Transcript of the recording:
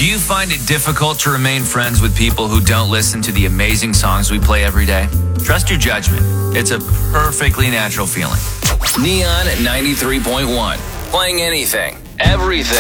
Do you find it difficult to remain friends with people who don't listen to the amazing songs we play every day? Trust your judgment. It's a perfectly natural feeling. Neon at 93.1. Playing anything, everything.